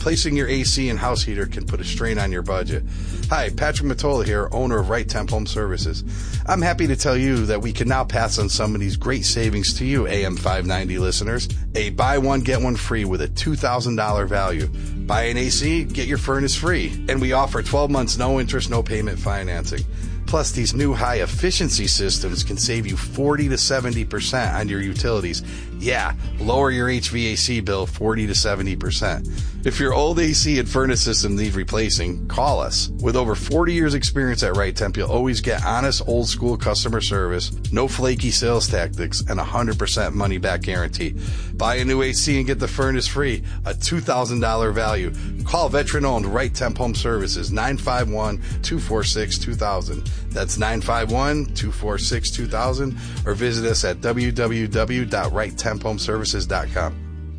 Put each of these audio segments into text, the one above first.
replacing your AC and house heater can put a strain on your budget. Hi, Patrick Mottola here, owner of Right Temp Home Services. I'm happy to tell you that we can now pass on some of these great savings to you, AM 590 listeners. A buy one, get one free with a $2,000 value. Buy an AC, get your furnace free. And we offer 12 months, no interest, no payment financing. Plus, these new high-efficiency systems can save you 40 to 70% on your utilities. Yeah, lower your HVAC bill 40 to 70%. If your old AC and furnace system need replacing, call us. With over 40 years experience at Right Temp, you'll always get honest, old-school customer service, no flaky sales tactics, and 100% money-back guarantee. Buy a new AC and get the furnace free, a $2,000 value. Call veteran-owned Right Temp Home Services, 951-246-2000. That's 951-246-2000, or visit us at www.righttemphomeservices.com.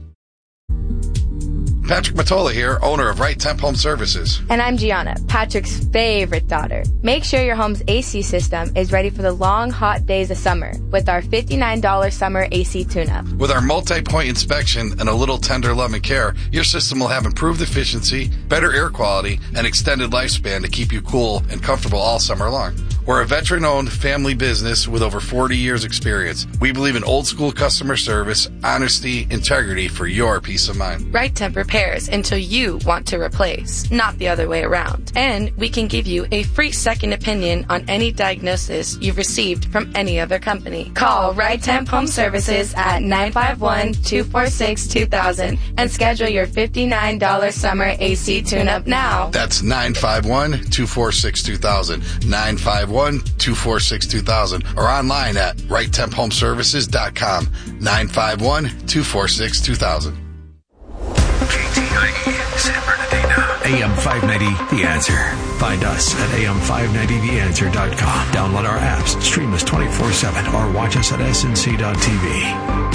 Patrick Mottola here, owner of Right Temp Home Services. And I'm Gianna, Patrick's favorite daughter. Make sure your home's AC system is ready for the long, hot days of summer with our $59 summer AC tune-up. With our multi-point inspection and a little tender love and care, your system will have improved efficiency, better air quality, and extended lifespan to keep you cool and comfortable all summer long. We're a veteran-owned family business with over 40 years experience. We believe in old-school customer service, honesty, integrity for your peace of mind. Right Temp repairs until you want to replace, not the other way around. And we can give you a free second opinion on any diagnosis you've received from any other company. Call Right Temp Home Services at 951-246-2000 and schedule your $59 summer AC tune-up now. That's 951-246-2000, 951-246-2000, or online at righttemphomeservices.com, 951-246-2000. KTIE San Bernardino. AM 590, The Answer. Find us at am590theanswer.com. Download our apps, stream us 24/7, or watch us at snc.tv.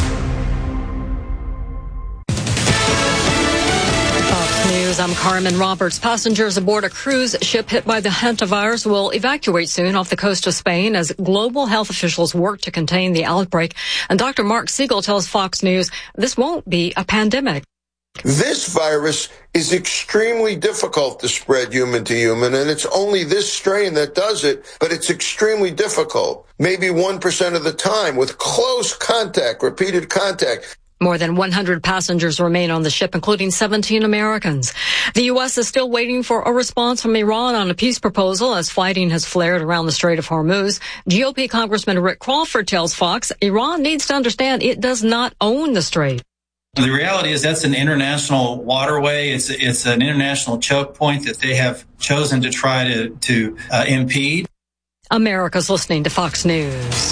Fox News, I'm Carmen Roberts. Passengers aboard a cruise ship hit by the hantavirus will evacuate soon off the coast of Spain as global health officials work to contain the outbreak. And Dr. Mark Siegel tells Fox News this won't be a pandemic. This virus is extremely difficult to spread human to human, and it's only this strain that does it, but it's extremely difficult. Maybe 1% of the time with close contact, repeated contact. More than 100 passengers remain on the ship, including 17 Americans. The U.S. is still waiting for a response from Iran on a peace proposal as fighting has flared around the Strait of Hormuz. GOP Congressman Rick Crawford tells Fox Iran needs to understand it does not own the strait. The reality is that's an international waterway. It's an international choke point that they have chosen to try to impede. America's listening to Fox News.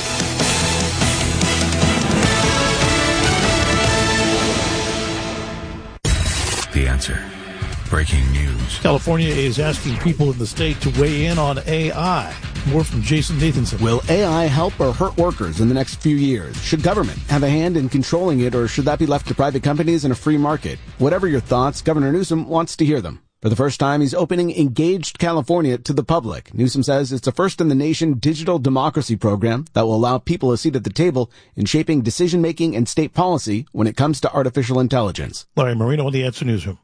The Answer. Breaking news. California is asking people in the state to weigh in on AI. More from Jason Nathanson. Will AI help or hurt workers in the next few years? Should government have a hand in controlling it, or should that be left to private companies in a free market? Whatever your thoughts, Governor Newsom wants to hear them. For the first time, he's opening Engaged California to the public. Newsom says it's a first-in-the-nation digital democracy program that will allow people a seat at the table in shaping decision-making and state policy when it comes to artificial intelligence. Larry Marino in the Answer Newsroom.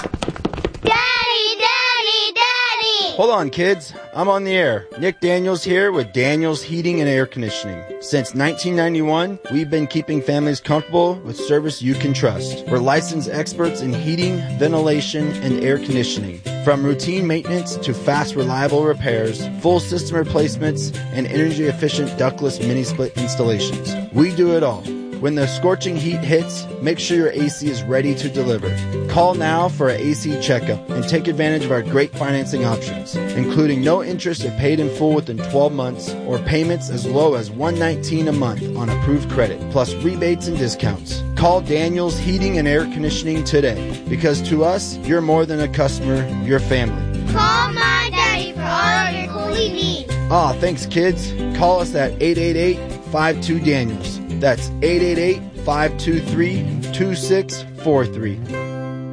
Hold on, kids. I'm on the air. Nick Daniels here with Daniels Heating and Air Conditioning. Since 1991, we've been keeping families comfortable with service you can trust. We're licensed experts in heating, ventilation, and air conditioning. From routine maintenance to fast, reliable repairs, full system replacements, and energy-efficient ductless mini-split installations. We do it all. When the scorching heat hits, make sure your AC is ready to deliver. Call now for an AC checkup and take advantage of our great financing options, including no interest if paid in full within 12 months or payments as low as $119 a month on approved credit, plus rebates and discounts. Call Daniels Heating and Air Conditioning today, because to us, you're more than a customer, you're family. Call my daddy for all of your cooling needs. Thanks, kids. Call us at 888-52-DANIELS. That's 888-523-2643.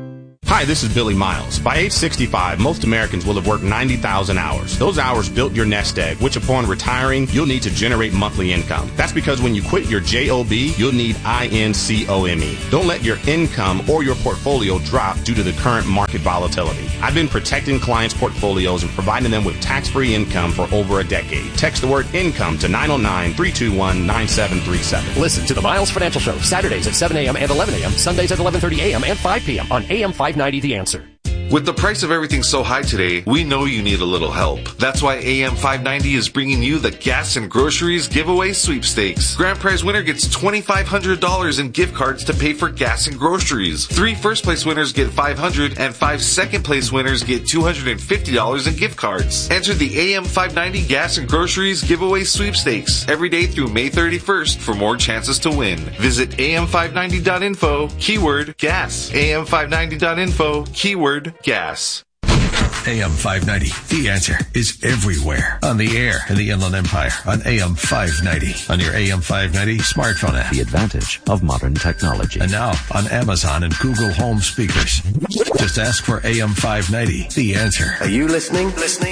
Hi, this is Billy Miles. By age 65, most Americans will have worked 90,000 hours. Those hours built your nest egg, which upon retiring, you'll need to generate monthly income. That's because when you quit your JOB, you'll need INCOME. Don't let your income or your portfolio drop due to the current market volatility. I've been protecting clients' portfolios and providing them with tax-free income for over a decade. Text the word income to 909-321-9737. Listen to the Miles Financial Show, Saturdays at 7 a.m. and 11 a.m., Sundays at 11:30 a.m. and 5 p.m. on AM 590 The Answer. With the price of everything so high today, we know you need a little help. That's why AM 590 is bringing you the Gas and Groceries Giveaway Sweepstakes. Grand prize winner gets $2,500 in gift cards to pay for gas and groceries. 3 first place winners get $500 and 5 second place winners get $250 in gift cards. Enter the AM 590 Gas and Groceries Giveaway Sweepstakes every day through May 31st for more chances to win. Visit am590.info, keyword gas. am590.info, keyword gas. AM 590, The Answer, is everywhere. On the air in the Inland Empire on AM 590. On your AM 590 smartphone app. The advantage of modern technology. And now on Amazon and Google Home speakers. Just ask for AM 590, The Answer. Are you listening?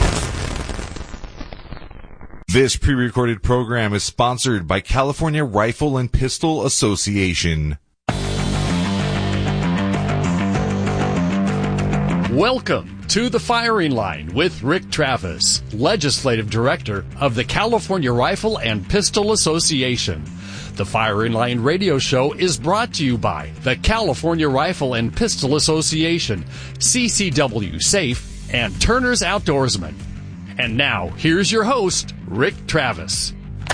This pre-recorded program is sponsored by California Rifle and Pistol Association. Welcome to The Firing Line with Rick Travis, Legislative Director of the California Rifle and Pistol Association. The Firing Line radio show is brought to you by the California Rifle and Pistol Association, CCW Safe, and Turner's Outdoorsman. And now, here's your host, Rick Travis.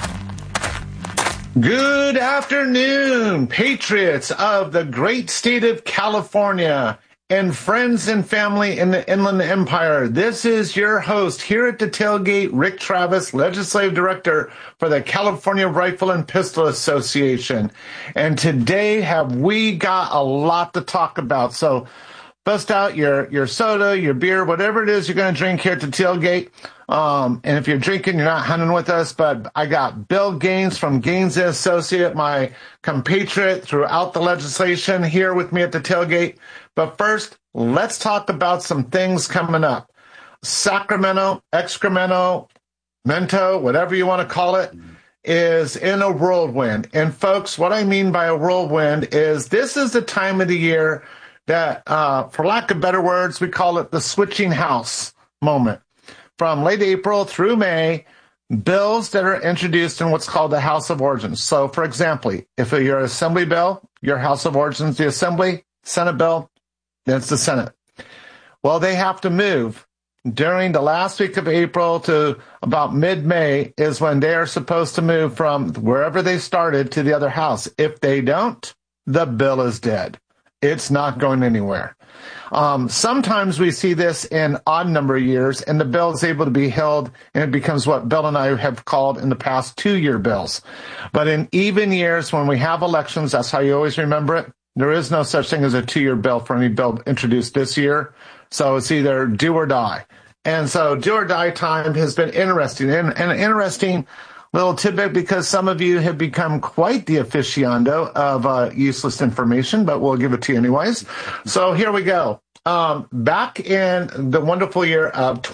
Good afternoon, patriots of the great state of California and friends and family in the Inland Empire. This is your host here at the tailgate, Rick Travis, Legislative Director for the California Rifle and Pistol Association. And today have we got a lot to talk about. So bust out your soda, your beer, whatever it is you're going to drink here at the tailgate. And if you're drinking, you're not hunting with us, but I got Bill Gaines from Gaines & Associate, my compatriot throughout the legislation, here with me at the tailgate. But first, let's talk about some things coming up. Sacramento, Excremento, Mento, whatever you want to call it, is in a whirlwind. And folks, what I mean by a whirlwind is this is the time of the year that, for lack of better words, we call it the switching house moment. From late April through May, bills that are introduced in what's called the House of Origins. So, for example, if you're an Assembly bill, your House of Origins, the Assembly, Senate bill, then it's the Senate. Well, they have to move. During the last week of April to about mid-May is when they are supposed to move from wherever they started to the other house. If they don't, the bill is dead. It's not going anywhere. Sometimes we see this in odd number of years, and the bill is able to be held, and it becomes what Bill and I have called in the past 2-year bills. But in even years, when we have elections, that's how you always remember it. There is no such thing as a 2-year bill for any bill introduced this year. So it's either do or die. And so do or die time has been interesting, and an interesting little tidbit because some of you have become quite the aficionado of useless information, but we'll give it to you anyways. So here we go. Back in the wonderful year of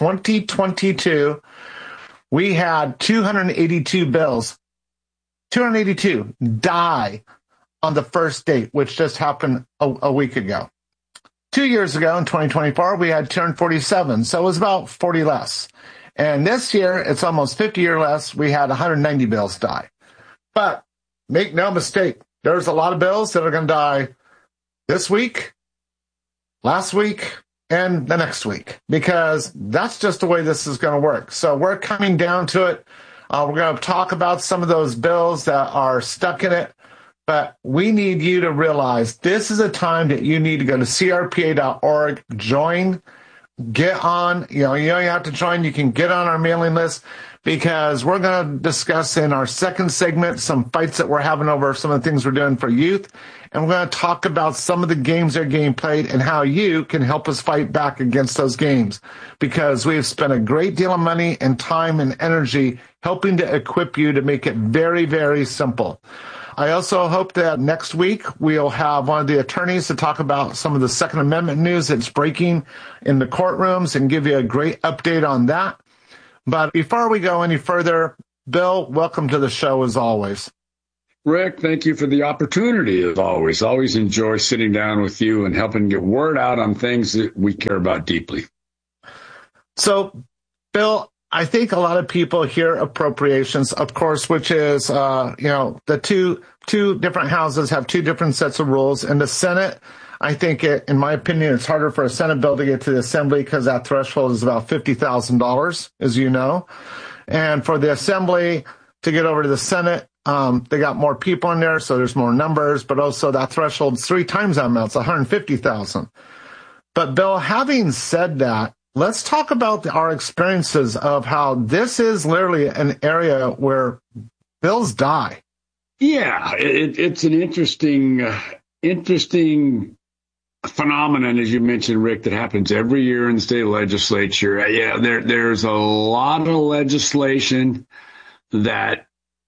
2022, we had 282 bills, 282 die on the first date, which just happened a week ago. 2 years ago in 2024, we had 247, so it was about 40 less. And this year, it's almost 50 or less, we had 190 bills die. But make no mistake, there's a lot of bills that are going to die this week, last week, and the next week, because that's just the way this is going to work. So we're coming down to it. We're going to talk about some of those bills that are stuck in it. But we need you to realize this is a time that you need to go to crpa.org, join, get on. You don't have to join. You can get on our mailing list because we're going to discuss in our second segment some fights that we're having over some of the things we're doing for youth. And we're going to talk about some of the games that are getting played and how you can help us fight back against those games, because we've spent a great deal of money and time and energy helping to equip you to make it very, very simple. I also hope that next week we'll have one of the attorneys to talk about some of the Second Amendment news that's breaking in the courtrooms and give you a great update on that. But before we go any further, Bill, welcome to the show as always. Rick, thank you for the opportunity as always. Always enjoy sitting down with you and helping get word out on things that we care about deeply. So, Bill, I think a lot of people hear appropriations, of course, which is, the two different houses have two different sets of rules. In the Senate, I think, in my opinion, it's harder for a Senate bill to get to the Assembly because that threshold is about $50,000, as you know. And for the Assembly to get over to the Senate, they got more people in there, so there's more numbers, but also that threshold's 3 times that amount, it's 150,000. But Bill, having said that, let's talk about our experiences of how this is literally an area where bills die. Yeah, it's an interesting phenomenon, as you mentioned, Rick, that happens every year in the state legislature. Yeah, there's a lot of legislation that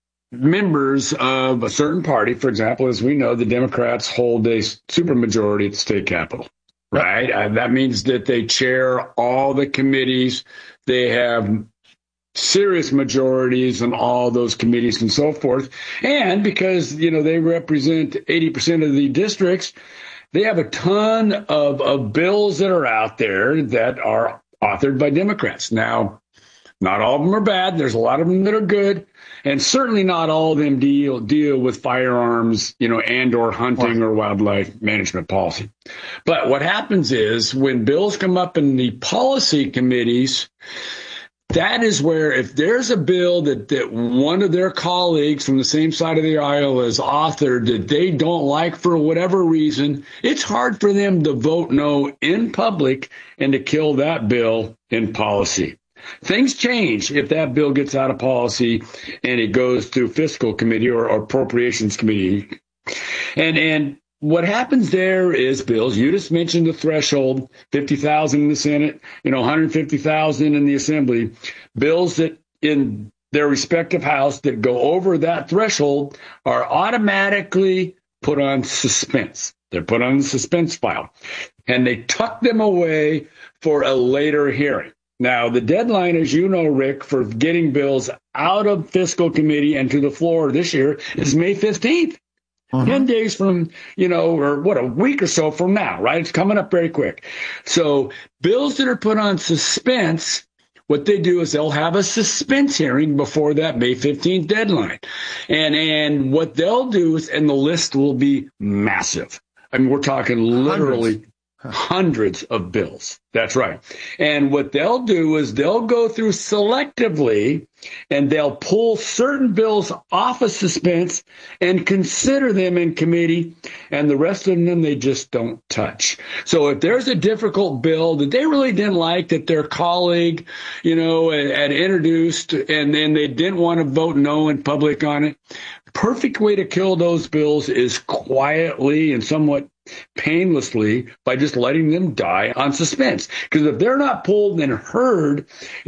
members of a certain party, for example, as we know, the Democrats hold a supermajority at the state capitol. Right. That means that they chair all the committees. They have serious majorities on all those committees and so forth. And because, they represent 80% of the districts, they have a ton of bills that are out there that are authored by Democrats. Now, not all of them are bad. There's a lot of them that are good. And certainly not all of them deal with firearms, and or hunting or wildlife management policy. But what happens is when bills come up in the policy committees, that is where if there's a bill that one of their colleagues from the same side of the aisle has authored that they don't like for whatever reason, it's hard for them to vote no in public and to kill that bill in policy. Things change if that bill gets out of policy and it goes to fiscal committee or appropriations committee. And what happens there is bills, you just mentioned the threshold, 50,000 in the Senate, 150,000 in the Assembly, bills that in their respective house that go over that threshold are automatically put on suspense. They're put on the suspense file and they tuck them away for a later hearing. Now, the deadline, as you know, Rick, for getting bills out of fiscal committee and to the floor this year is May 15th. 10 days from, a week or so from now, right? It's coming up very quick. So bills that are put on suspense, what they do is they'll have a suspense hearing before that May 15th deadline. And what they'll do is, and the list will be massive. I mean, we're talking literally hundreds of bills. That's right. And what they'll do is they'll go through selectively and they'll pull certain bills off of suspense and consider them in committee, and the rest of them they just don't touch. So if there's a difficult bill that they really didn't like that their colleague, had introduced and then they didn't want to vote no in public on it, perfect way to kill those bills is quietly and somewhat painlessly by just letting them die on suspense. Because if they're not pulled and heard,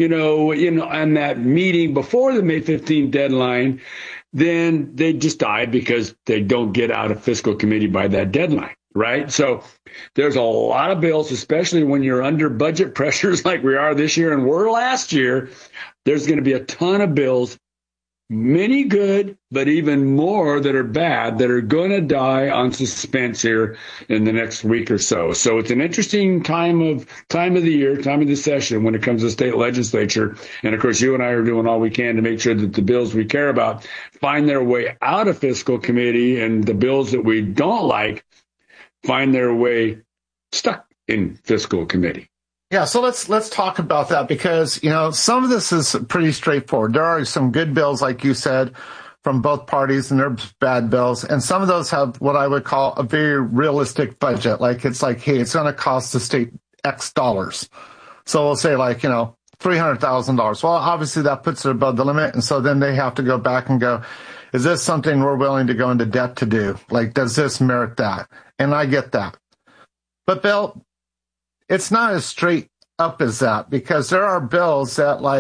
on that meeting before the May 15th deadline, then they just die because they don't get out of fiscal committee by that deadline. Right. So there's a lot of bills, especially when you're under budget pressures like we are this year and were last year. There's going to be a ton of bills, many good, but even more that are bad, that are going to die on suspense here in the next week or so. So it's an interesting time of the year, time of the session when it comes to state legislature. And of course, you and I are doing all we can to make sure that the bills we care about find their way out of fiscal committee, and the bills that we don't like find their way stuck in fiscal committee. Yeah, so let's talk about that because, some of this is pretty straightforward. There are some good bills, like you said, from both parties, and there's bad bills. And some of those have what I would call a very realistic budget. It's like, hey, it's going to cost the state X dollars. So we'll say $300,000. Well, obviously that puts it above the limit. And so then they have to go back and go, is this something we're willing to go into debt to do? Does this merit that? And I get that. But Bill, it's not as straight up as that, because there are bills that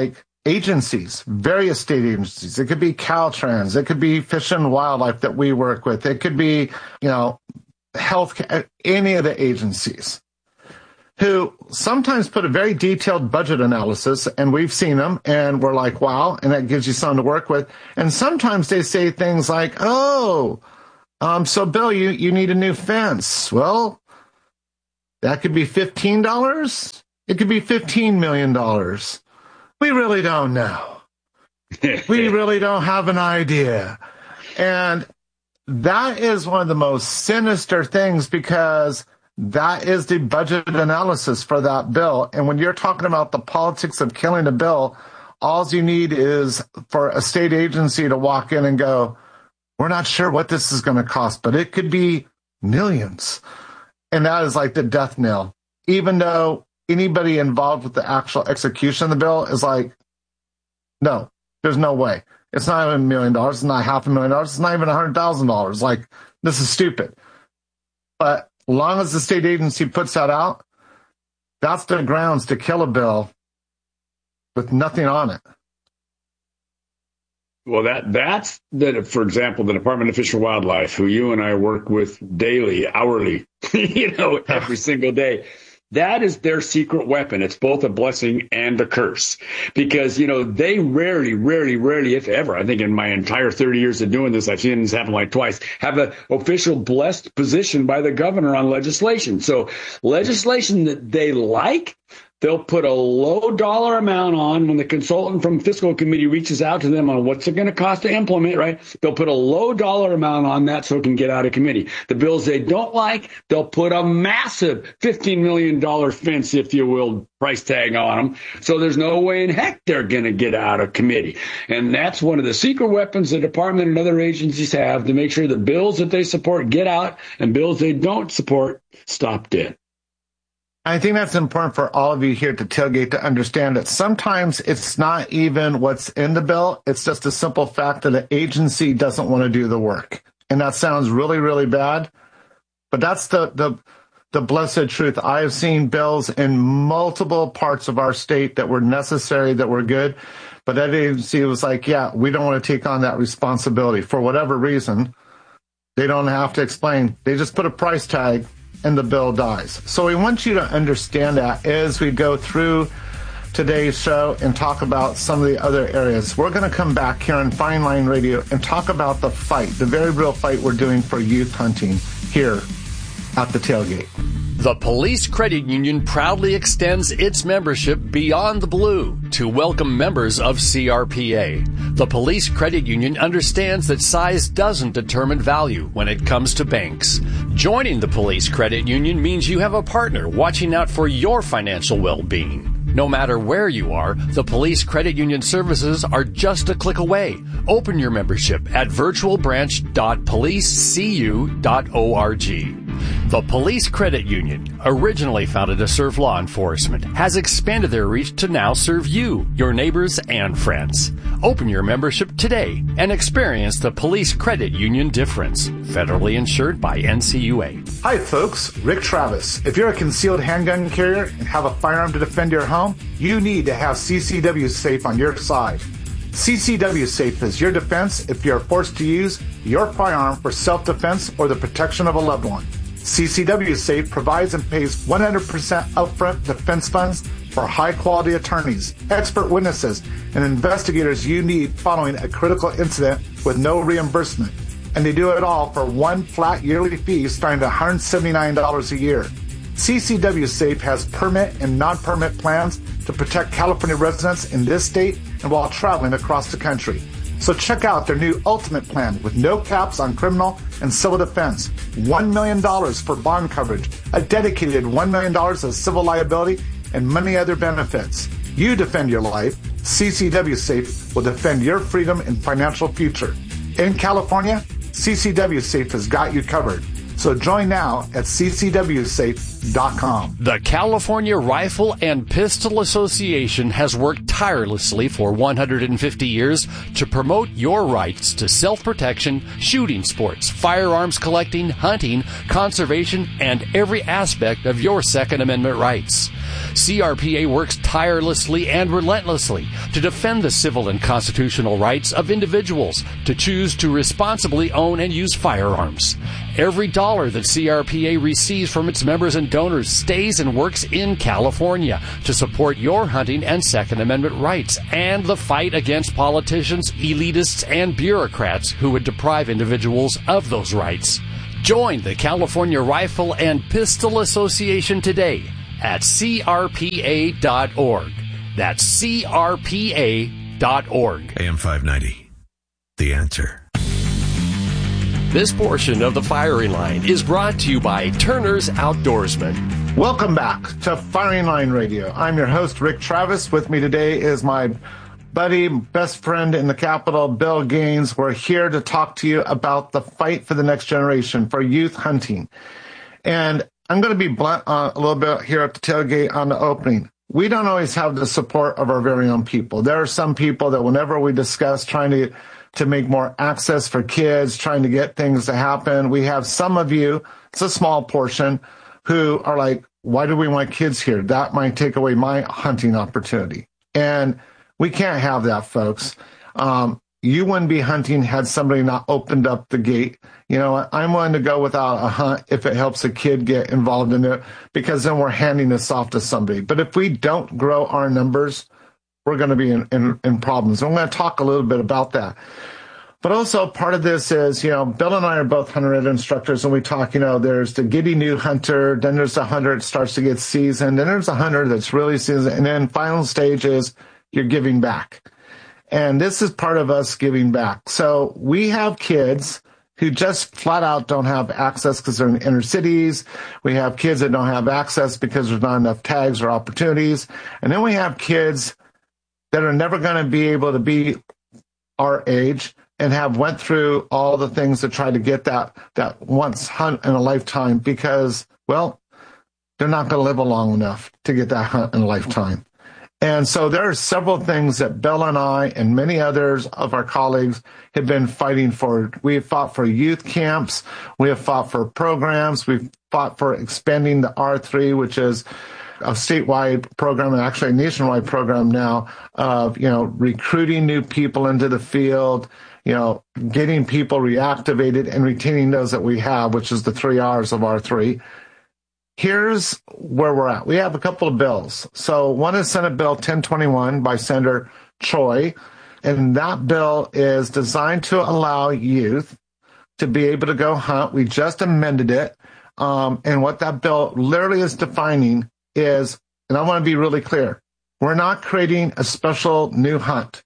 agencies, various state agencies. It could be Caltrans. It could be Fish and Wildlife that we work with. It could be, health, any of the agencies who sometimes put a very detailed budget analysis, and we've seen them, and we're like, wow, and that gives you something to work with. And sometimes they say things like, so Bill, you need a new fence. Well, that could be $15. It could be $15 million. We really don't know. We really don't have an idea. And that is one of the most sinister things, because that is the budget analysis for that bill. And when you're talking about the politics of killing a bill, all you need is for a state agency to walk in and go, we're not sure what this is going to cost, but it could be millions. And that is like the death knell, even though anybody involved with the actual execution of the bill is like, no, there's no way. It's not even $1 million. It's not $500,000. It's not even $100,000. Like, this is stupid. But as long as the state agency puts that out, that's the grounds to kill a bill with nothing on it. Well, that's for example, the Department of Fish and Wildlife, who you and I work with daily, hourly, every single day. That is their secret weapon. It's both a blessing and a curse, because, they rarely, if ever, I think in my entire 30 years of doing this, I've seen this happen like twice, have an official blessed position by the governor on legislation. So legislation that they like, they'll put a low dollar amount on when the consultant from fiscal committee reaches out to them on what's it going to cost to implement, right? They'll put a low dollar amount on that so it can get out of committee. The bills they don't like, they'll put a massive $15 million fence, if you will, price tag on them. So there's no way in heck they're going to get out of committee. And that's one of the secret weapons the department and other agencies have to make sure the bills that they support get out and bills they don't support stop dead. I think that's important for all of you here to Tailgate to understand that sometimes it's not even what's in the bill. It's just a simple fact that the agency doesn't want to do the work. And that sounds really, really bad. But that's the blessed truth. I have seen bills in multiple parts of our state that were necessary, that were good. But that agency was like, yeah, we don't want to take on that responsibility. For whatever reason, they don't have to explain. They just put a price tag and the bill dies. So we want you to understand that as we go through today's show and talk about some of the other areas. We're going to come back here on Fine Line Radio and talk about the fight, the very real fight we're doing for youth hunting here at the Tailgate. The Police Credit Union proudly extends its membership beyond the blue to welcome members of CRPA. The Police Credit Union understands that size doesn't determine value when it comes to banks. Joining the Police Credit Union means you have a partner watching out for your financial well-being. No matter where you are, the Police Credit Union services are just a click away. Open your membership at virtualbranch.policecu.org. The Police Credit Union, originally founded to serve law enforcement, has expanded their reach to now serve you, your neighbors, and friends. Open your membership today and experience the Police Credit Union difference. Federally insured by NCUA. Hi, folks. Rick Travis. If you're a concealed handgun carrier and have a firearm to defend your home, you need to have CCW Safe on your side. CCW Safe is your defense if you're forced to use your firearm for self-defense or the protection of a loved one. CCW Safe provides and pays 100% upfront defense funds for high-quality attorneys, expert witnesses, and investigators you need following a critical incident with no reimbursement. And they do it all for one flat yearly fee starting at $179 a year. CCW Safe has permit and non-permit plans to protect California residents in this state and while traveling across the country. So check out their new Ultimate Plan with no caps on criminal and civil defense, $1 million for bond coverage, a dedicated $1 million of civil liability, and many other benefits. You defend your life. CCW Safe will defend your freedom and financial future. In California, CCW Safe has got you covered. So join now at ccwsafe.com. The California Rifle and Pistol Association has worked tirelessly for 150 years to promote your rights to self-protection, shooting sports, firearms collecting, hunting, conservation, and every aspect of your Second Amendment rights. CRPA works tirelessly and relentlessly to defend the civil and constitutional rights of individuals to choose to responsibly own and use firearms. Every dollar that CRPA receives from its members and donors stays and works in California to support your hunting and Second Amendment rights and the fight against politicians, elitists, and bureaucrats who would deprive individuals of those rights. Join the California Rifle and Pistol Association today at crpa.org. That's crpa.org. AM 590. The Answer. This portion of the Firing Line is brought to you by Turner's Outdoorsman. Welcome back to Firing Line Radio. I'm your host, Rick Travis. With me today is my buddy, best friend in the Capitol, Bill Gaines. We're here to talk to you about the fight for the next generation, for youth hunting. And I'm going to be blunt a little bit here at the tailgate on the opening. We don't always have the support of our very own people. There are some people that whenever we discuss trying to make more access for kids, trying to get things to happen, we have some of you, it's a small portion, who are like, why do we want kids here? That might take away my hunting opportunity. And we can't have that, folks. You wouldn't be hunting had somebody not opened up the gate. You know, I'm willing to go without a hunt if it helps a kid get involved in it, because then we're handing this off to somebody. But if we don't grow our numbers, we're going to be in problems. I'm going to talk a little bit about that. But also part of this is, Bill and I are both hunter ed instructors, and we talk, there's the giddy new hunter, then there's the hunter that starts to get seasoned, then there's a hunter that's really seasoned, and then final stage is you're giving back. And this is part of us giving back. So we have kids who just flat out don't have access because they're in inner cities. We have kids that don't have access because there's not enough tags or opportunities. And then we have kids that are never going to be able to be our age and have went through all the things to try to get that once hunt in a lifetime, because, well, they're not going to live long enough to get that hunt in a lifetime. And so there are several things that Bill and I and many others of our colleagues have been fighting for. We have fought for youth camps. We have fought for programs. We've fought for expanding the R3, which is a statewide program and actually a nationwide program now of, recruiting new people into the field, getting people reactivated and retaining those that we have, which is the 3 R's of R3. Here's where we're at. We have a couple of bills. So one is Senate Bill 1021 by Senator Choi, and that bill is designed to allow youth to be able to go hunt. We just amended it. And what that bill literally is defining is, and I want to be really clear, we're not creating a special new hunt.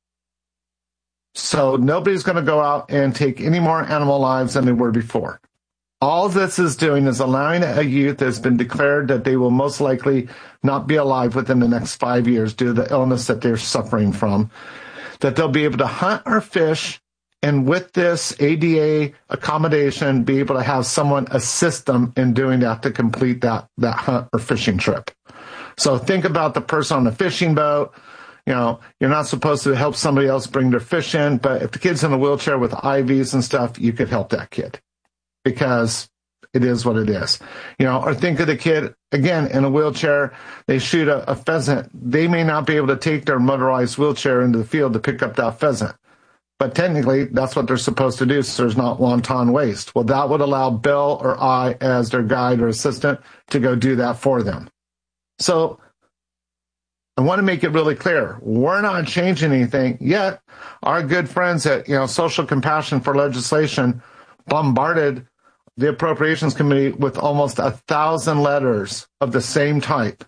So nobody's going to go out and take any more animal lives than they were before. All this is doing is allowing a youth that's been declared that they will most likely not be alive within the next 5 years due to the illness that they're suffering from, that they'll be able to hunt or fish, and with this ADA accommodation, be able to have someone assist them in doing that to complete that hunt or fishing trip. So think about the person on the fishing boat. You're not supposed to help somebody else bring their fish in, but if the kid's in a wheelchair with IVs and stuff, you could help that kid, because it is what it is. Or think of the kid, again, in a wheelchair, they shoot a pheasant. They may not be able to take their motorized wheelchair into the field to pick up that pheasant. But technically, that's what they're supposed to do, so there's not wanton waste. Well, that would allow Bill or I, as their guide or assistant, to go do that for them. So I want to make it really clear. We're not changing anything yet. Our good friends at, Social Compassion for Legislation bombarded the Appropriations Committee with almost 1,000 letters of the same type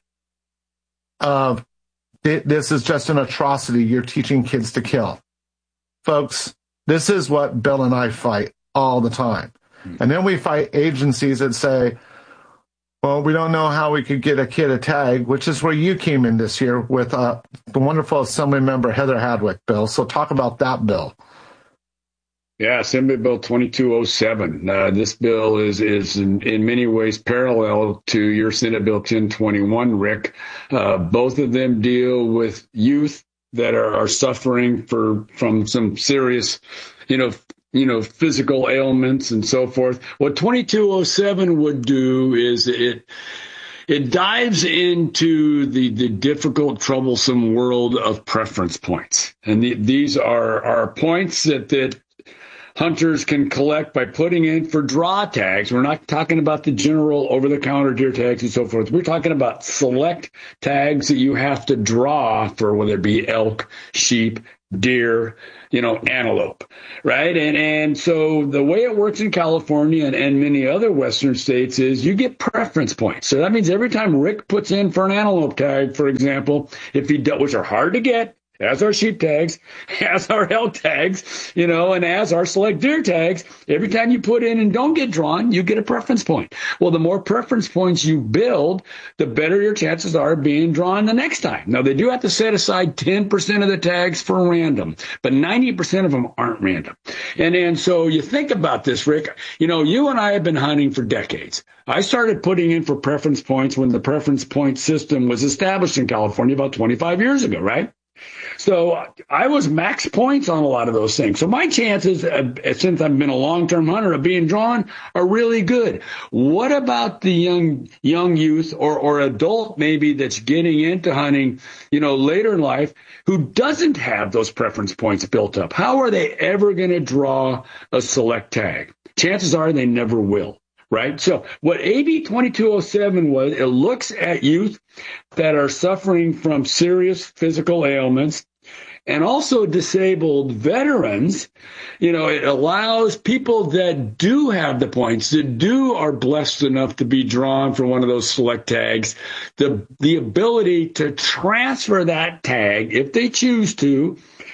of, this is just an atrocity. You're teaching kids to kill. Folks, this is what Bill and I fight all the time. And then we fight agencies that say, well, we don't know how we could get a kid a tag, which is where you came in this year with the wonderful Assembly Member Heather Hadwick, Bill. So talk about that bill. Yeah, Assembly Bill 2207. This bill is in many ways parallel to your Senate Bill 1021, Rick. Both of them deal with youth that are suffering from some serious, physical ailments and so forth. What 2207 would do is it dives into the difficult, troublesome world of preference points. And these are points that hunters can collect by putting in for draw tags. We're not talking about the general over-the-counter deer tags and so forth. We're talking about select tags that you have to draw for, whether it be elk, sheep, deer, antelope, right? And so the way it works in California and many other Western states is you get preference points. So that means every time Rick puts in for an antelope tag, for example, which are hard to get, as our sheep tags, as our elk tags, and as our select deer tags, every time you put in and don't get drawn, you get a preference point. Well, the more preference points you build, the better your chances are of being drawn the next time. Now, they do have to set aside 10% of the tags for random, but 90% of them aren't random. And so you think about this, Rick, you and I have been hunting for decades. I started putting in for preference points when the preference point system was established in California about 25 years ago, right? So I was max points on a lot of those things. So my chances, since I've been a long-term hunter, of being drawn are really good. What about the young youth or adult maybe that's getting into hunting, later in life, who doesn't have those preference points built up? How are they ever going to draw a select tag? Chances are they never will. Right? So what AB 2207 was, it looks at youth that are suffering from serious physical ailments and also disabled veterans. It allows people that do have the points, that are blessed enough to be drawn for one of those select tags, the ability to transfer that tag, if they choose to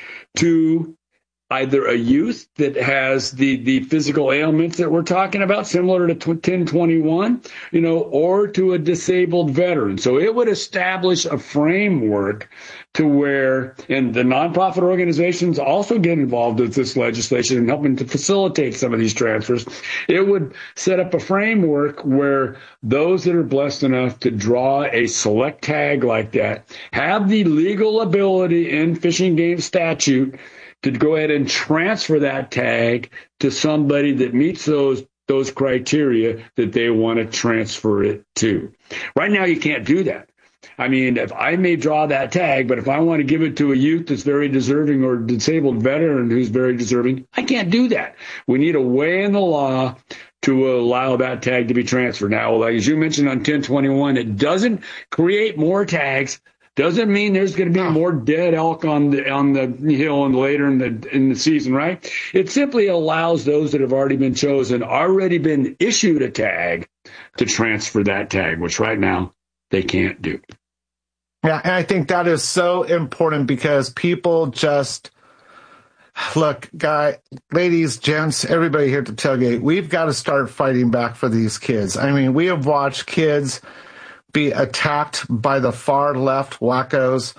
either a youth that has the physical ailments that we're talking about, similar to 1021, or to a disabled veteran. So it would establish a framework to where, and the nonprofit organizations also get involved with this legislation and helping to facilitate some of these transfers. It would set up a framework where those that are blessed enough to draw a select tag like that have the legal ability in Fish and Game statute to go ahead and transfer that tag to somebody that meets those criteria that they want to transfer it to. Right now, you can't do that. I mean, if I may draw that tag, but if I want to give it to a youth that's very deserving or a disabled veteran who's very deserving, I can't do that. We need a way in the law to allow that tag to be transferred. Now, like as you mentioned on 1021, it doesn't create more tags. Doesn't mean there's going to be more dead elk on the hill and later in the season, right? It simply allows those that have already been chosen, already been issued a tag, to transfer that tag, which right now they can't do. Yeah, and I think that is so important because people just look, ladies, gents, everybody here at the tailgate, we've got to start fighting back for these kids. I mean, we have watched kids be attacked by the far left wackos.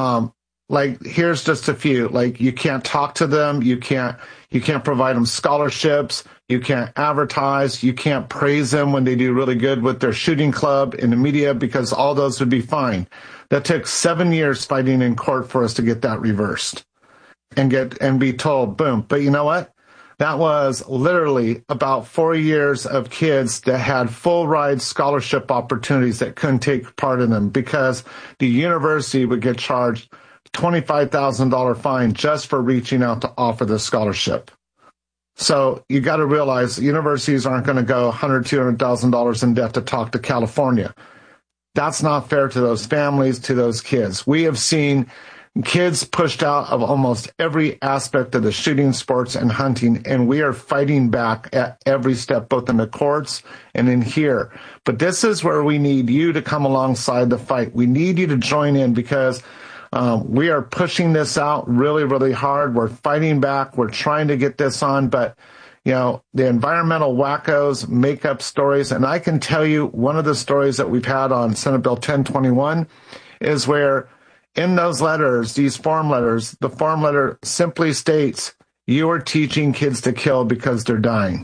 Here's just a few. You can't talk to them. You can't provide them scholarships. You can't advertise. You can't praise them when they do really good with their shooting club in the media, because all those would be fine. That took 7 years fighting in court for us to get that reversed and be told, boom. But you know what? That was literally about 4 years of kids that had full ride scholarship opportunities that couldn't take part in them because the university would get charged $25,000 fine just for reaching out to offer the scholarship. So you got to realize universities aren't going to go $100,000, $200,000 in debt to talk to California. That's not fair to those families, to those kids. We have seen kids pushed out of almost every aspect of the shooting sports and hunting, and we are fighting back at every step, both in the courts and in here. But this is where we need you to come alongside the fight. We need you to join in because we are pushing this out really, really hard. We're fighting back. We're trying to get this on, but the environmental wackos make up stories. And I can tell you one of the stories that we've had on Senate Bill 1021 is where in those letters, these form letters, the form letter simply states, you are teaching kids to kill because they're dying.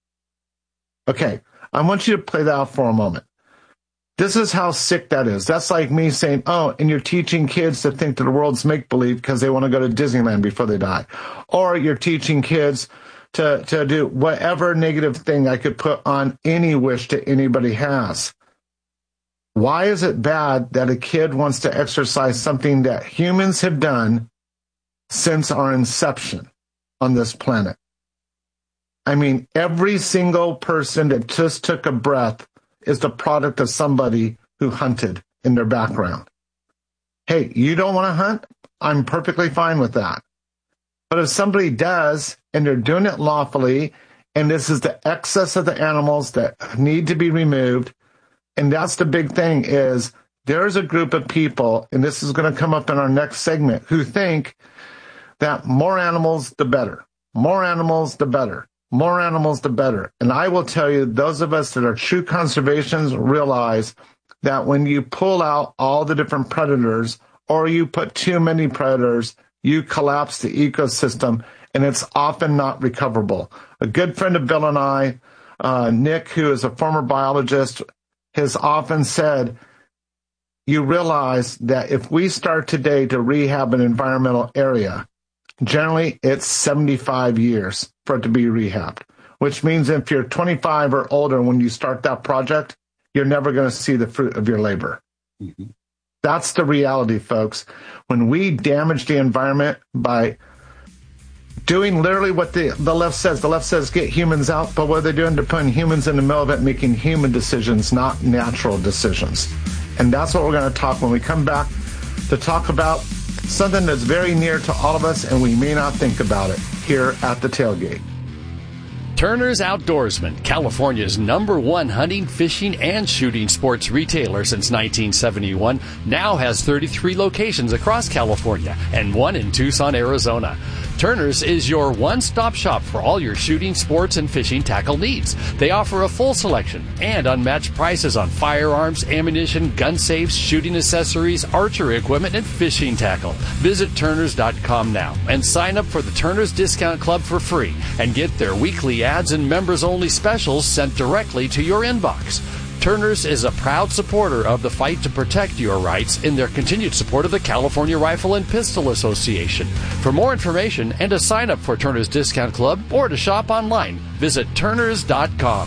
Okay, I want you to play that out for a moment. This is how sick that is. That's like me saying, oh, and you're teaching kids to think that the world's make-believe because they want to go to Disneyland before they die. Or you're teaching kids to do whatever negative thing I could put on any wish that anybody has. Why is it bad that a kid wants to exercise something that humans have done since our inception on this planet? I mean, every single person that just took a breath is the product of somebody who hunted in their background. Hey, you don't want to hunt? I'm perfectly fine with that. But if somebody does, and they're doing it lawfully, and this is the excess of the animals that need to be removed, and that's the big thing, is there's a group of people, and this is going to come up in our next segment, who think that more animals, the better. More animals, the better. More animals, the better. And I will tell you, those of us that are true conservationists realize that when you pull out all the different predators, or you put too many predators, you collapse the ecosystem, and it's often not recoverable. A good friend of Bill and I, Nick, who is a former biologist, has often said, you realize that if we start today to rehab an environmental area, generally it's 75 years for it to be rehabbed, which means if you're 25 or older when you start that project, you're never going to see the fruit of your labor. Mm-hmm. That's the reality, folks. When we damage the environment by doing literally what the left says get humans out, but what are they doing? They're putting humans in the middle of it, making human decisions, not natural decisions. And that's what we're going to talk when we come back to talk about something that's very near to all of us, and we may not think about it here at the tailgate. Turner's Outdoorsman, California's #1 hunting, fishing, and shooting sports retailer since 1971, now has 33 locations across California and 1 in Tucson, Arizona. Turner's is your one-stop shop for all your shooting, sports, and fishing tackle needs. They offer a full selection and unmatched prices on firearms, ammunition, gun safes, shooting accessories, archery equipment, and fishing tackle. Visit Turners.com now and sign up for the Turner's Discount Club for free and get their weekly ads and members-only specials sent directly to your inbox. Turner's is a proud supporter of the fight to protect your rights in their continued support of the California Rifle and Pistol Association. For more information and to sign up for Turner's Discount Club or to shop online, visit Turners.com.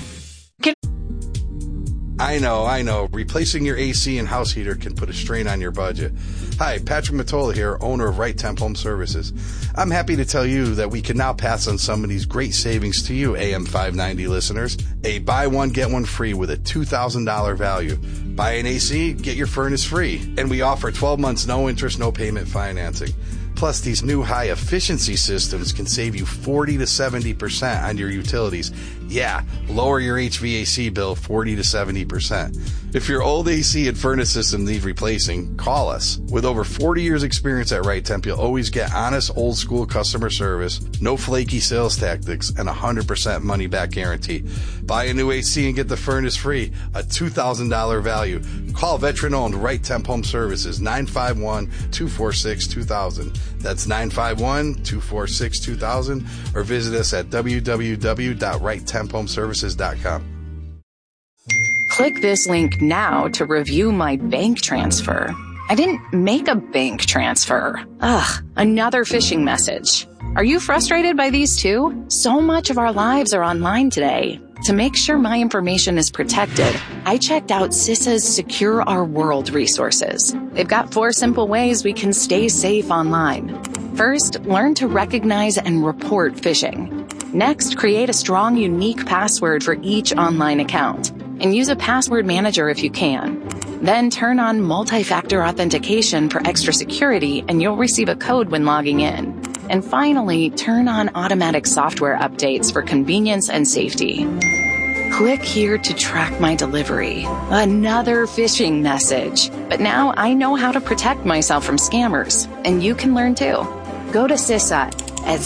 I know. Replacing your AC and house heater can put a strain on your budget. Hi, Patrick Mottola here, owner of Right Temp Home Services. I'm happy to tell you that we can now pass on some of these great savings to you, AM 590 listeners. A buy one, get one free with a $2,000 value. Buy an AC, get your furnace free. And we offer 12 months, no interest, no payment financing. Plus, these new high-efficiency systems can save you 40 to 70% on your utilities. Yeah, lower your HVAC bill 40 to 70%. If your old AC and furnace system need replacing, call us. With over 40 years experience at Right Temp, you'll always get honest, old-school customer service, no flaky sales tactics, and 100% money-back guarantee. Buy a new AC and get the furnace free, a $2,000 value. Call veteran-owned Right Temp Home Services, 951-246-2000. That's 951-246-2000, or visit us at www.righttemphomeservices.com. Click this link now to review my bank transfer. I didn't make a bank transfer. Ugh, another phishing message. Are you frustrated by these too? So much of our lives are online today. To make sure my information is protected, I checked out CISA's Secure Our World resources. They've got 4 simple ways we can stay safe online. First, learn to recognize and report phishing. Next, create a strong, unique password for each online account. And use a password manager if you can. Then turn on multi-factor authentication for extra security, and you'll receive a code when logging in. And finally, turn on automatic software updates for convenience and safety. Click here to track my delivery. Another phishing message. But now I know how to protect myself from scammers, and you can learn too. Go to CISA at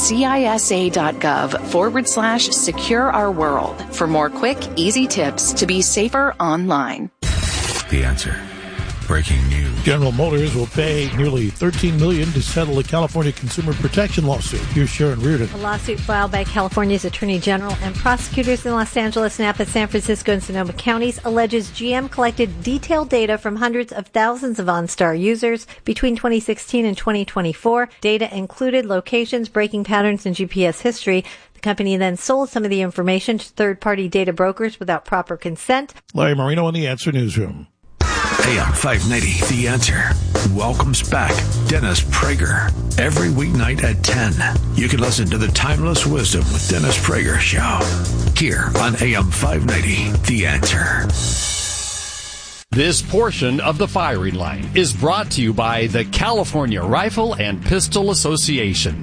CISA.gov/Secure Our World for more quick, easy tips to be safer online. The Answer. Breaking news. General Motors will pay nearly $13 million to settle a California consumer protection lawsuit. Here's Sharon Reardon. A lawsuit filed by California's Attorney General and prosecutors in Los Angeles, Napa, San Francisco, and Sonoma counties alleges GM collected detailed data from hundreds of thousands of OnStar users between 2016 and 2024. Data included locations, braking patterns, and GPS history. The company then sold some of the information to third-party data brokers without proper consent. Larry Marino in the Answer Newsroom. AM 590, The Answer, welcomes back Dennis Prager. Every weeknight at 10, you can listen to the Timeless Wisdom with Dennis Prager show here on AM 590, The Answer. This portion of the firing line is brought to you by the California Rifle and Pistol Association.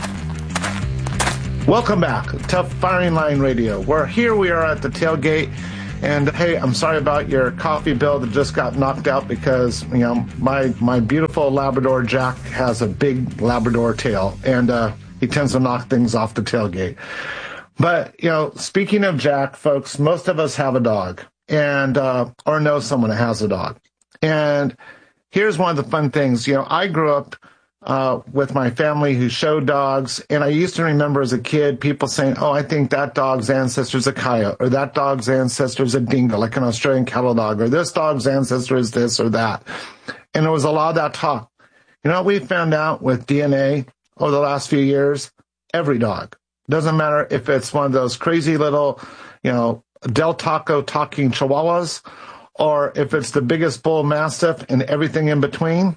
Welcome back to Firing Line Radio. Here we are at the tailgate. And hey, I'm sorry about your coffee bill that just got knocked out because, my beautiful Labrador Jack has a big Labrador tail, and he tends to knock things off the tailgate. But, speaking of Jack, folks, most of us have a dog and or know someone that has a dog. And here's one of the fun things. I grew up with my family who showed dogs. And I used to remember as a kid, people saying, oh, I think that dog's ancestor's a coyote, or that dog's ancestor's a dingo, like an Australian cattle dog, or this dog's ancestor is this or that. And there was a lot of that talk. What we found out with DNA over the last few years? Every dog. Doesn't matter if it's one of those crazy little, Del Taco talking chihuahuas, or if it's the biggest bull mastiff and everything in between.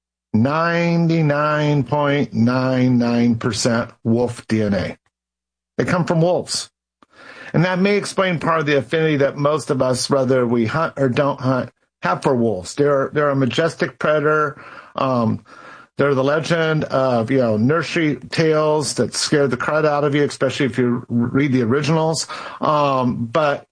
99.99% wolf DNA. They come from wolves. And that may explain part of the affinity that most of us, whether we hunt or don't hunt, have for wolves. They're a majestic predator. They're the legend of, nursery tales that scare the crud out of you, especially if you read the originals. But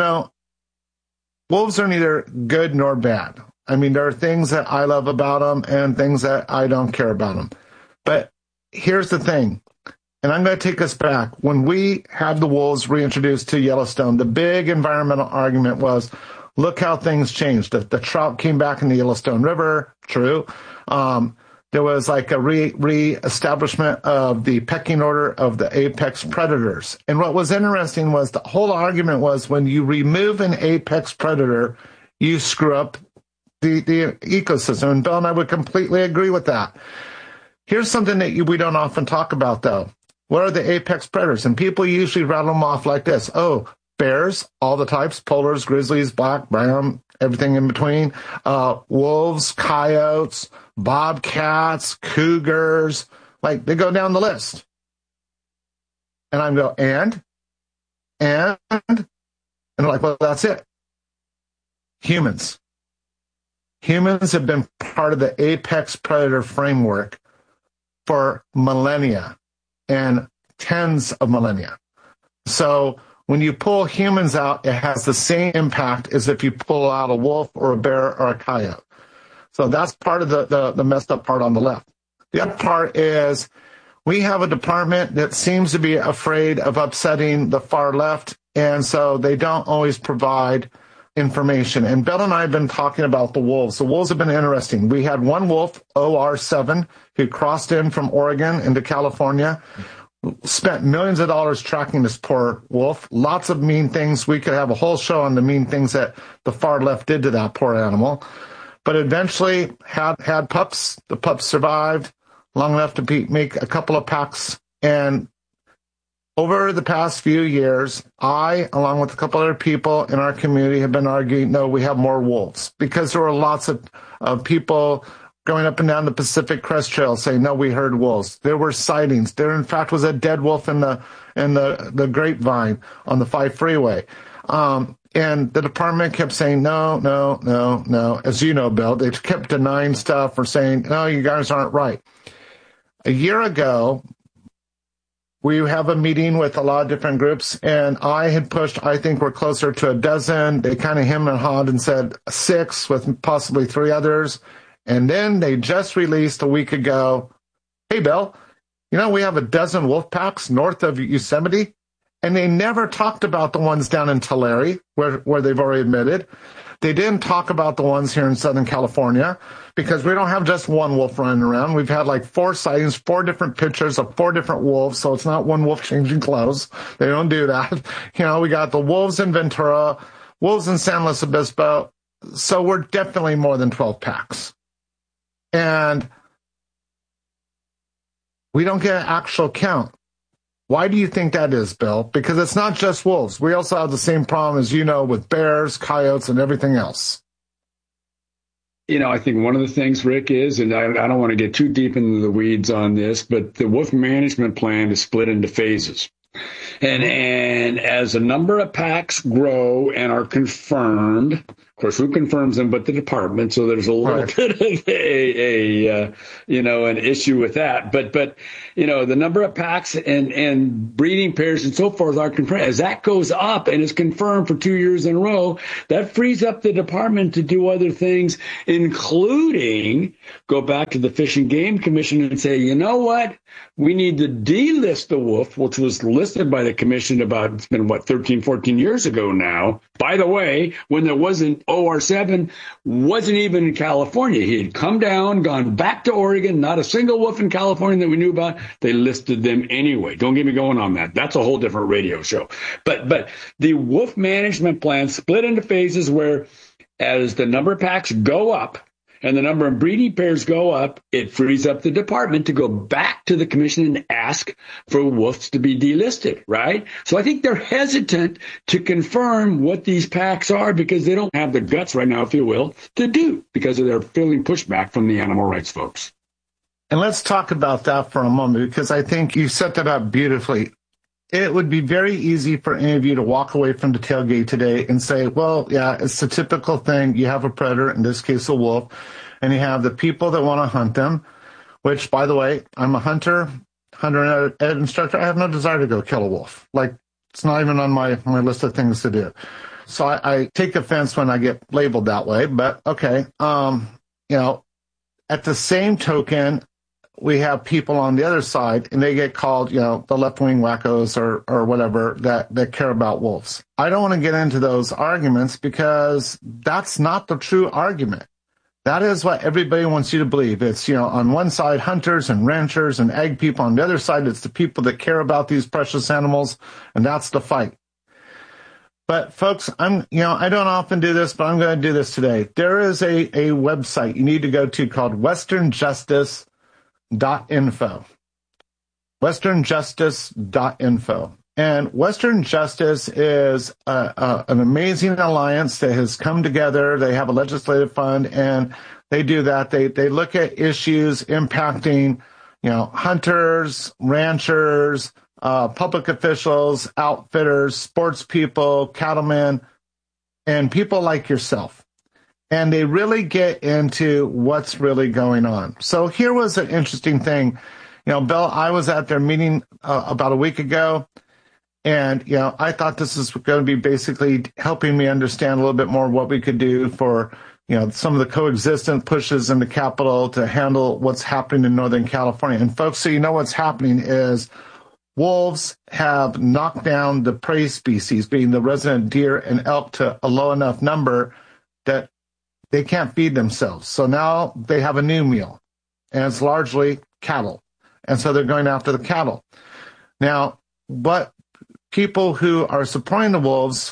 wolves are neither good nor bad. There are things that I love about them and things that I don't care about them. But here's the thing, and I'm going to take us back. When we had the wolves reintroduced to Yellowstone, the big environmental argument was, look how things changed. The trout came back in the Yellowstone River, true. There was like a re-establishment of the pecking order of the apex predators. And what was interesting was the whole argument was when you remove an apex predator, you screw up the ecosystem. And Bill and I would completely agree with that. Here's something that we don't often talk about, though. What are the apex predators? And people usually rattle them off like this. Oh, bears, all the types, polars, grizzlies, black, brown, everything in between. Wolves, coyotes, bobcats, cougars. Like, they go down the list. And I go, and they're like, well, that's it. Humans have been part of the apex predator framework for millennia and tens of millennia. So when you pull humans out, it has the same impact as if you pull out a wolf or a bear or a coyote. So that's part of the messed up part on the left. The other part is we have a department that seems to be afraid of upsetting the far left, and so they don't always provide information. And Bill and I have been talking about the wolves. The wolves have been interesting. We had one wolf, OR7, who crossed in from Oregon into California, spent millions of dollars tracking this poor wolf. Lots of mean things. We could have a whole show on the mean things that the far left did to that poor animal. But eventually had pups. The pups survived long enough to make a couple of packs. And over the past few years, I, along with a couple other people in our community, have been arguing, no, we have more wolves. Because there were lots of people going up and down the Pacific Crest Trail saying, no, we heard wolves. There were sightings. There, in fact, was a dead wolf in the grapevine on the 5 freeway. And the department kept saying, no. As you know, Bill, they kept denying stuff or saying, no, you guys aren't right. A year ago, we have a meeting with a lot of different groups, and I had pushed, I think we're closer to a dozen. They kind of hemmed and hawed and said 6 with possibly 3 others. And then they just released a week ago, hey, Bill, we have a dozen wolf packs north of Yosemite, and they never talked about the ones down in Tulare, where they've already admitted. They didn't talk about the ones here in Southern California because we don't have just one wolf running around. We've had like 4 sightings, 4 different pictures of 4 different wolves, so it's not one wolf changing clothes. They don't do that. We got the wolves in Ventura, wolves in San Luis Obispo, so we're definitely more than 12 packs. And we don't get an actual count. Why do you think that is, Bill? Because it's not just wolves. We also have the same problem as with bears, coyotes, and everything else. I think one of the things, Rick, is, and I don't want to get too deep into the weeds on this, but the wolf management plan is split into phases. And as a number of packs grow and are confirmed, of course, who confirms them but the department? So there's a little bit of an issue with that. But the number of packs and breeding pairs and so forth are confirmed. As that goes up and is confirmed for 2 years in a row, that frees up the department to do other things, including go back to the Fish and Game Commission and say, you know what? We need to delist the wolf, which was listed by the commission about, it's been 13, 14 years ago now. By the way, when there wasn't OR7, wasn't even in California. He had come down, gone back to Oregon, not a single wolf in California that we knew about. They listed them anyway. Don't get me going on that. That's a whole different radio show. But the wolf management plan split into phases where as the number of packs go up, and the number of breeding pairs go up, it frees up the department to go back to the commission and ask for wolves to be delisted, right? So I think they're hesitant to confirm what these packs are because they don't have the guts right now, if you will, to do because of their feeling pushback from the animal rights folks. And let's talk about that for a moment because I think you set that up beautifully. It would be very easy for any of you to walk away from the tailgate today and say, well, yeah, it's the typical thing. You have a predator, in this case, a wolf, and you have the people that want to hunt them, which, by the way, I'm a hunter and ed instructor. I have no desire to go kill a wolf. Like, it's not even on my list of things to do. So I take offense when I get labeled that way, but okay. At the same token, we have people on the other side, and they get called, the left-wing wackos or whatever that care about wolves. I don't want to get into those arguments because that's not the true argument. That is what everybody wants you to believe. It's, on one side, hunters and ranchers and ag people. On the other side, it's the people that care about these precious animals, and that's the fight. But folks, I don't often do this, but I'm going to do this today. There is a website you need to go to called westernjustice.info. westernjustice.info. And Western Justice is an amazing alliance that has come together. They have a legislative fund, and they do that. They look at issues impacting, hunters, ranchers, public officials, outfitters, sports people, cattlemen, and people like yourself. And they really get into what's really going on. So here was an interesting thing. Bill, I was at their meeting about a week ago, and, I thought this was going to be basically helping me understand a little bit more what we could do for, some of the coexistence pushes in the Capitol to handle what's happening in Northern California. And folks, so what's happening is wolves have knocked down the prey species, being the resident deer and elk, to a low enough number that they can't feed themselves. So now they have a new meal, and it's largely cattle. And so they're going after the cattle. Now, what people who are supporting the wolves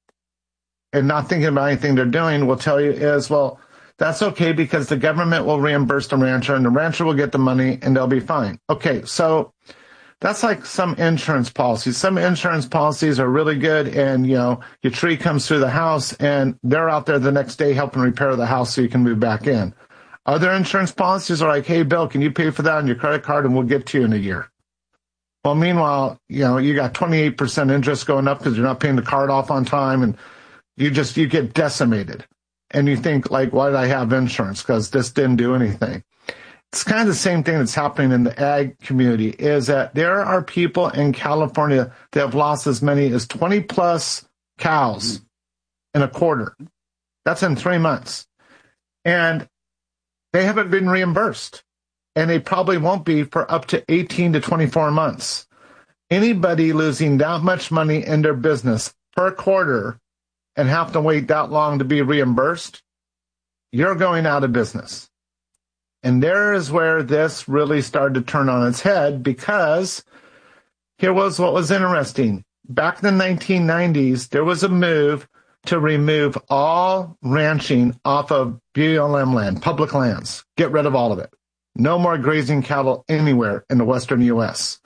and not thinking about anything they're doing will tell you is, well, that's okay because the government will reimburse the rancher and the rancher will get the money and they'll be fine. Okay, so that's like some insurance policies. Some insurance policies are really good, and, your tree comes through the house and they're out there the next day helping repair the house so you can move back in. Other insurance policies are like, hey, Bill, can you pay for that on your credit card and we'll get to you in a year? Well, meanwhile, you got 28% interest going up because you're not paying the card off on time, and you get decimated. And you think, like, why did I have insurance? Because this didn't do anything. It's kind of the same thing that's happening in the ag community, is that there are people in California that have lost as many as 20-plus cows in a quarter. That's in 3 months. And they haven't been reimbursed. And they probably won't be for up to 18 to 24 months. Anybody losing that much money in their business per quarter and have to wait that long to be reimbursed, you're going out of business. And there is where this really started to turn on its head, because here was what was interesting. Back in the 1990s, there was a move to remove all ranching off of BLM land, public lands. Get rid of all of it. No more grazing cattle anywhere in the western U.S.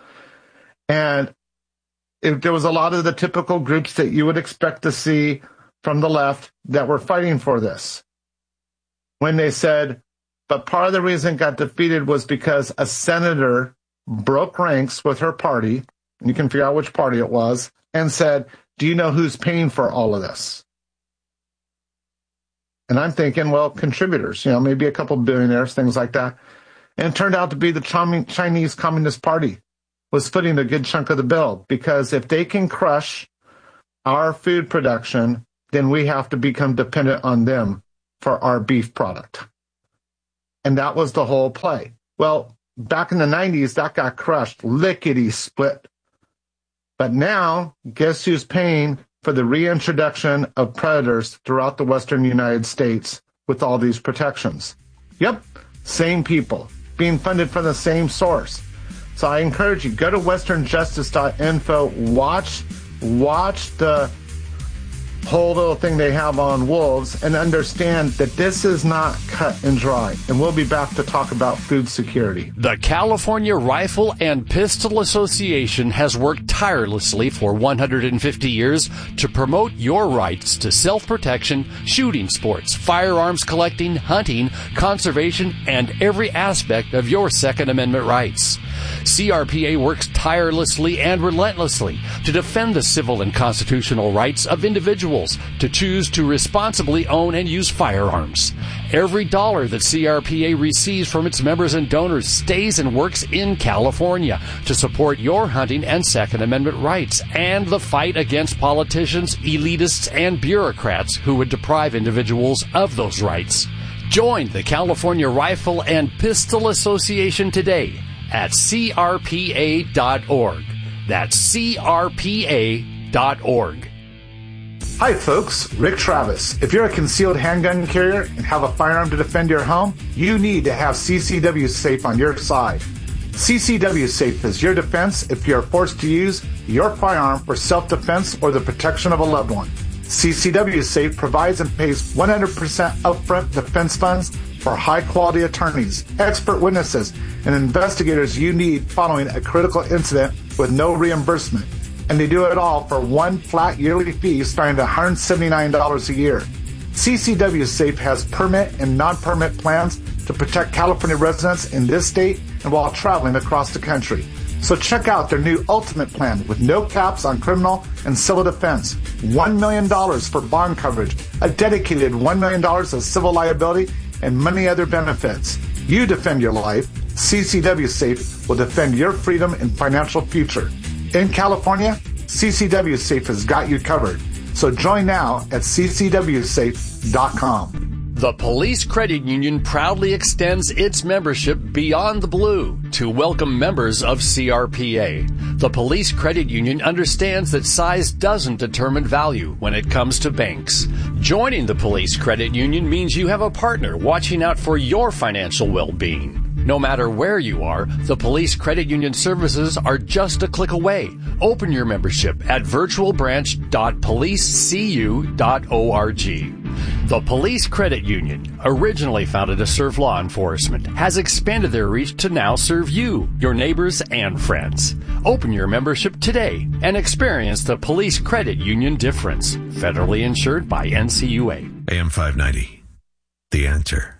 And there was a lot of the typical groups that you would expect to see from the left that were fighting for this. when they said, but part of the reason it got defeated was because a senator broke ranks with her party, and you can figure out which party it was, and said, do you know who's paying for all of this? And I'm thinking, well, contributors, maybe a couple billionaires, things like that. And it turned out to be the Chinese Communist Party was footing a good chunk of the bill, because if they can crush our food production, then we have to become dependent on them for our beef product. And that was the whole play. Well, back in the 90s, that got crushed, lickety-split. But now, guess who's paying for the reintroduction of predators throughout the western United States with all these protections? Yep, same people, being funded from the same source. So I encourage you, go to westernjustice.info, watch the whole little thing they have on wolves, and understand that this is not cut and dry. And we'll be back to talk about food security. The California Rifle and Pistol Association has worked tirelessly for 150 years to promote your rights to self-protection, shooting sports, firearms collecting, hunting, conservation, and every aspect of your Second Amendment rights. CRPA works tirelessly and relentlessly to defend the civil and constitutional rights of individuals to choose to responsibly own and use firearms. Every dollar that CRPA receives from its members and donors stays and works in California to support your hunting and Second Amendment rights and the fight against politicians, elitists, and bureaucrats who would deprive individuals of those rights. Join the California Rifle and Pistol Association today at crpa.org. That's crpa.org. Hi folks, Rick Travis. If you're a concealed handgun carrier and have a firearm to defend your home, you need to have CCW Safe on your side. CCW Safe is your defense if you're forced to use your firearm for self-defense or the protection of a loved one. CCW Safe provides and pays 100% upfront defense funds for high-quality attorneys, expert witnesses, and investigators you need following a critical incident with no reimbursement. And they do it all for one flat yearly fee starting at $179 a year. CCW Safe has permit and non-permit plans to protect California residents in this state and while traveling across the country. So check out their new Ultimate Plan with no caps on criminal and civil defense, $1 million for bond coverage, a dedicated $1 million of civil liability, and many other benefits. You defend your life. CCW Safe will defend your freedom and financial future. In California, CCW Safe has got you covered. So join now at ccwsafe.com. The Police Credit Union proudly extends its membership beyond the blue to welcome members of CRPA. The Police Credit Union understands that size doesn't determine value when it comes to banks. Joining the Police Credit Union means you have a partner watching out for your financial well-being. No matter where you are, the Police Credit Union services are just a click away. Open your membership at virtualbranch.policecu.org. The Police Credit Union, originally founded to serve law enforcement, has expanded their reach to now serve you, your neighbors, and friends. Open your membership today and experience the Police Credit Union difference. Federally insured by NCUA. AM 590. The Answer.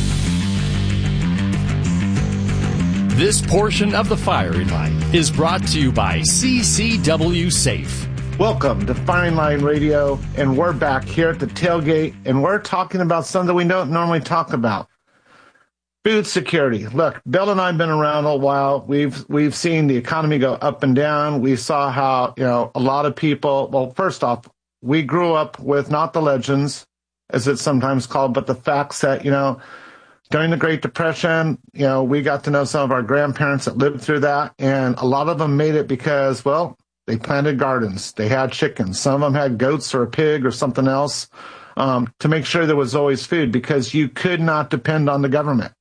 This portion of the Firing Line is brought to you by CCW Safe. Welcome to Firing Line Radio, and we're back here at the tailgate, and we're talking about something we don't normally talk about. Food security. Look, Bill and I have been around a while. We've seen the economy go up and down. We saw how, a lot of people, well, first off, we grew up with not the legends, as it's sometimes called, but the facts that, during the Great Depression, we got to know some of our grandparents that lived through that, and a lot of them made it because, well, they planted gardens. They had chickens. Some of them had goats or a pig or something else to make sure there was always food because you could not depend on the government.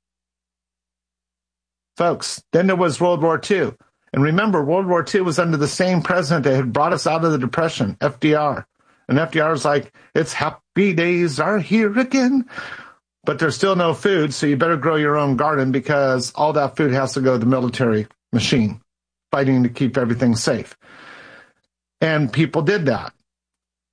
Folks, then there was World War II. And remember, World War II was under the same president that had brought us out of the Depression, FDR. And FDR was like, it's happy days are here again. But there's still no food, so you better grow your own garden because all that food has to go to the military machine, fighting to keep everything safe. And people did that.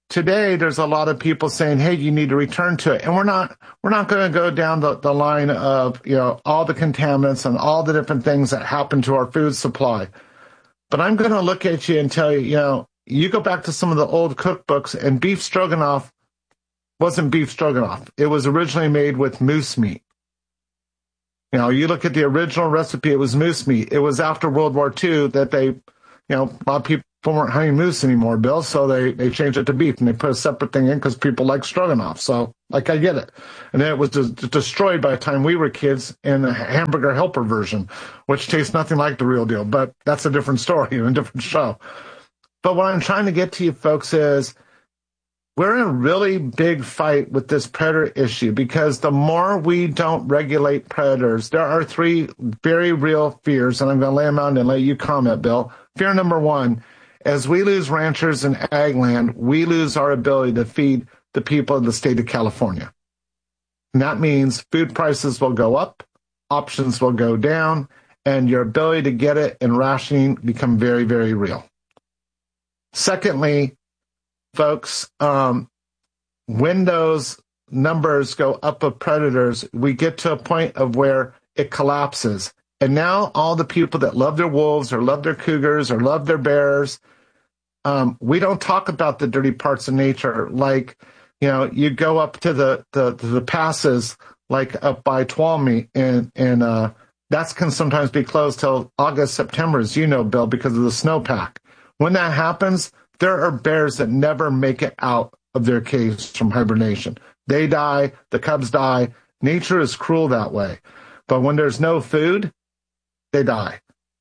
today there's a lot of people saying, hey, you need to return to it. And we're not going to go down the line of, all the contaminants and all the different things that happen to our food supply. But I'm going to look at you and tell you, you go back to some of the old cookbooks, and beef stroganoff wasn't beef stroganoff. It was originally made with moose meat. You look at the original recipe, it was moose meat. It was after World War II that they, a lot of people weren't hunting moose anymore, Bill, so they changed it to beef, and they put a separate thing in because people like stroganoff. So, I get it. And then it was destroyed by the time we were kids in the Hamburger Helper version, which tastes nothing like the real deal, but that's a different story and a different show. But what I'm trying to get to you folks is, we're in a really big fight with this predator issue, because the more we don't regulate predators, there are 3 very real fears, and I'm going to lay them out and let you comment, Bill. Fear number 1, as we lose ranchers and ag land, we lose our ability to feed the people of the state of California. And that means food prices will go up, options will go down, and your ability to get it and rationing become very, very real. Secondly, folks, when those numbers go up of predators, we get to a point of where it collapses. And now all the people that love their wolves or love their cougars or love their bears, we don't talk about the dirty parts of nature. Like, you go up to the passes, like up by Tuolumne, and that can sometimes be closed till August, September, as you know, Bill, because of the snowpack. When that happens, there are bears that never make it out of their caves from hibernation. They die, the cubs die. Nature is cruel that way. But when there's no food, they die.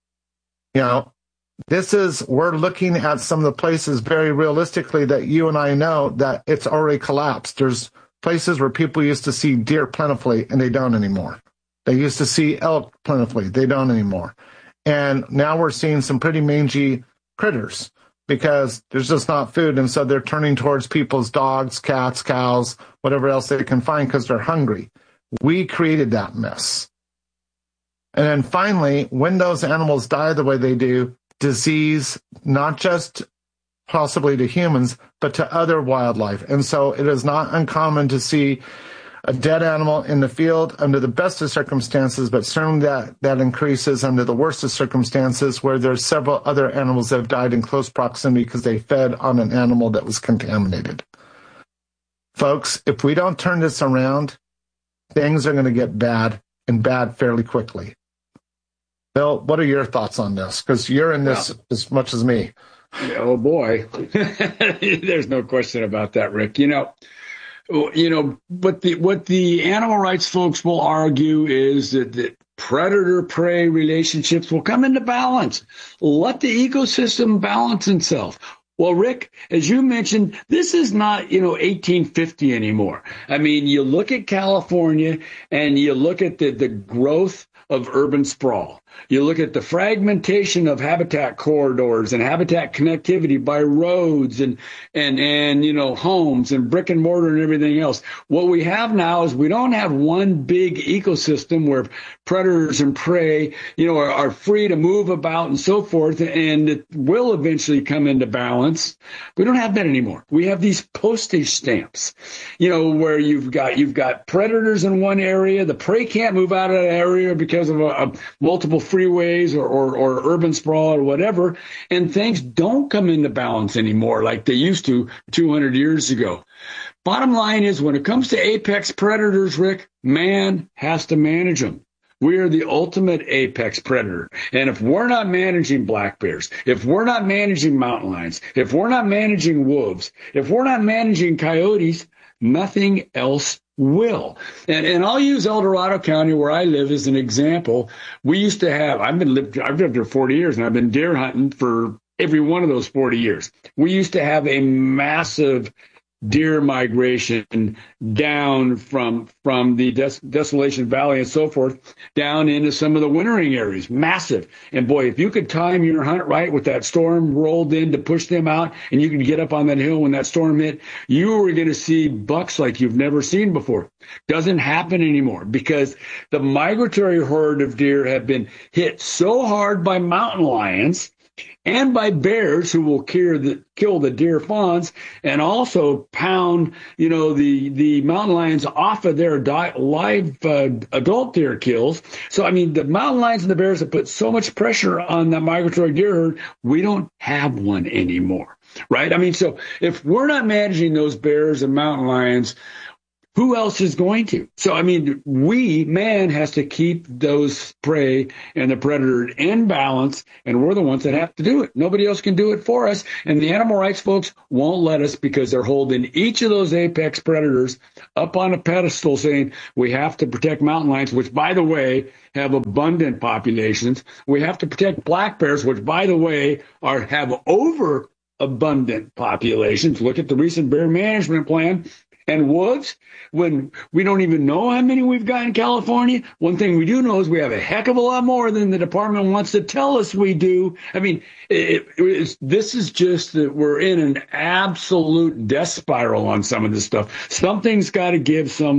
We're looking at some of the places very realistically that you and I know that it's already collapsed. There's places where people used to see deer plentifully, and they don't anymore. They used to see elk plentifully. They don't anymore. And now we're seeing some pretty mangy critters, because there's just not food, and so they're turning towards people's dogs, cats, cows, whatever else they can find because they're hungry. We created that mess. And then finally, when those animals die the way they do, disease, not just possibly to humans, but to other wildlife. And so it is not uncommon to see a dead animal in the field under the best of circumstances, but certainly that increases under the worst of circumstances, where there's several other animals that have died in close proximity because they fed on an animal that was contaminated. Folks, if we don't turn this around, things are going to get bad, and bad fairly quickly. Bill, what are your thoughts on this? Because you're in this as much as me. Oh, boy. There's no question about that, Rick. What the animal rights folks will argue is that predator-prey relationships will come into balance. Let the ecosystem balance itself. Well, Rick, as you mentioned, this is not, 1850 anymore. I mean, you look at California and you look at the growth of urban sprawl. You look at the fragmentation of habitat corridors and habitat connectivity by roads and homes and brick and mortar and everything else. What we have now is we don't have one big ecosystem where predators and prey, are free to move about and so forth, and it will eventually come into balance. We don't have that anymore. We have these postage stamps, where you've got predators in one area, the prey can't move out of that area because of multiple freeways or urban sprawl or whatever, and things don't come into balance anymore like they used to 200 years ago. Bottom line is, when it comes to apex predators, Rick, man has to manage them. We are the ultimate apex predator. And if we're not managing black bears, if we're not managing mountain lions, if we're not managing wolves, if we're not managing coyotes, nothing else will. And I'll use El Dorado County, where I live, as an example. We used to have, I've lived there 40 years, and I've been deer hunting for every one of those 40 years. We used to have a massive deer migration down from the Desolation Valley and so forth down into some of the wintering areas. Massive. And boy, if you could time your hunt right with that storm rolled in to push them out, and you could get up on that hill when that storm hit, you were going to see bucks like you've never seen before. Doesn't happen anymore because the migratory herd of deer have been hit so hard by mountain lions and by bears who will kill the deer fawns and also pound, the mountain lions off of their live adult deer kills. So, I mean, the mountain lions and the bears have put so much pressure on that migratory deer herd, we don't have one anymore, right? I mean, so if we're not managing those bears and mountain lions, who else is going to? So, I mean, man has to keep those prey and the predator in balance, and we're the ones that have to do it. Nobody else can do it for us, and the animal rights folks won't let us because they're holding each of those apex predators up on a pedestal saying we have to protect mountain lions, which, by the way, have abundant populations. We have to protect black bears, which, by the way, have overabundant populations. Look at the recent bear management plan. And wolves, when we don't even know how many we've got in California, one thing we do know is we have a heck of a lot more than the department wants to tell us we do. I mean, this is just that we're in an absolute death spiral on some of this stuff. Something's got to give some